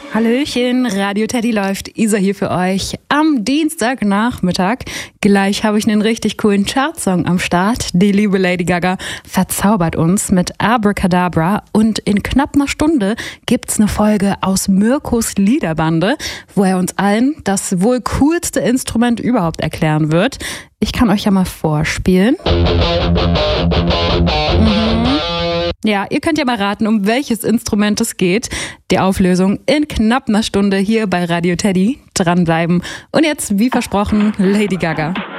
Hallöchen, Radio Teddy läuft, Isa hier für euch am Dienstagnachmittag. Gleich habe ich einen richtig coolen Chartsong am Start. Die liebe Lady Gaga verzaubert uns mit Abracadabra und in knapp einer Stunde gibt's eine Folge aus Mirkos Liederbande, wo er uns allen das wohl coolste Instrument überhaupt erklären wird. Ich kann euch ja mal vorspielen. Ja, ihr könnt ja mal raten, um welches Instrument es geht. Die Auflösung in knapp einer Stunde hier bei Radio Teddy. Dranbleiben. Und jetzt, wie versprochen, Lady Gaga.